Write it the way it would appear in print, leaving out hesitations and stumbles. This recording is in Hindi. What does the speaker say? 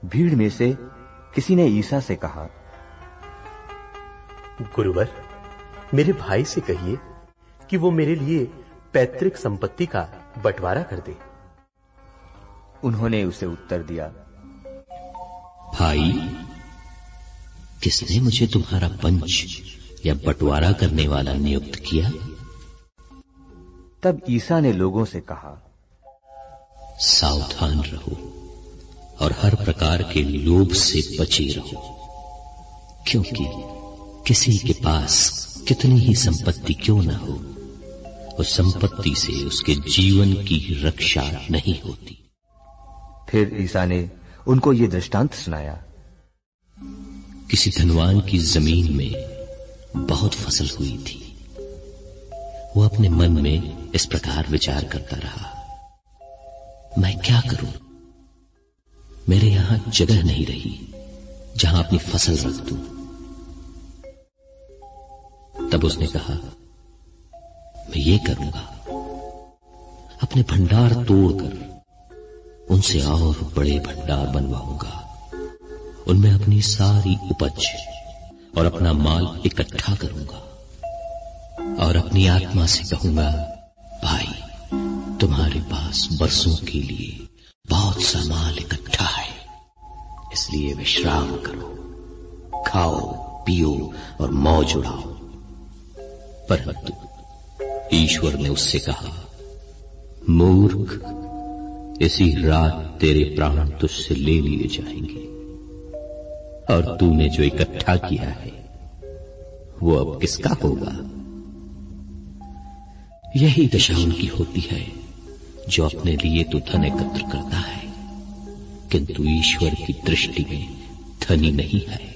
भीड़ में से किसी ने ईसा से कहा, गुरुवर, मेरे भाई से कहिए कि वो मेरे लिए पैतृक संपत्ति का बंटवारा कर दे। उन्होंने उसे उत्तर दिया, भाई, किसने मुझे तुम्हारा पंच या बंटवारा करने वाला नियुक्त किया? तब ईसा ने लोगों से कहा, सावधान रहो और हर प्रकार के लोभ से बचे रहो, क्योंकि किसी के पास कितनी ही संपत्ति क्यों न हो, उस संपत्ति से उसके जीवन की रक्षा नहीं होती। फिर ईसा ने उनको ये दृष्टांत सुनाया। किसी धनवान की जमीन में बहुत फसल हुई थी। वो अपने मन में इस प्रकार विचार करता रहा, मैं क्या करूं? मेरे यहां जगह नहीं रही जहां अपनी फसल रख दूं। तब उसने कहा, मैं ये करूंगा, अपने भंडार तोड़कर उनसे और बड़े भंडार बनवाऊंगा, उनमें अपनी सारी उपज और अपना माल इकट्ठा करूंगा और अपनी आत्मा से कहूंगा, भाई, तुम्हारे पास बरसों के लिए बहुत सा माल इकट्ठा है, इसलिए विश्राम करो, खाओ पियो और मौज उड़ाओ। परंतु ईश्वर ने उससे कहा, मूर्ख, इसी रात तेरे प्राण तुझसे ले लिए जाएंगे और तूने जो इकट्ठा किया है वो अब किसका होगा? यही दशा उनकी होती है जो अपने लिए तो धन एकत्र करता है, किंतु ईश्वर की दृष्टि में धनी नहीं है।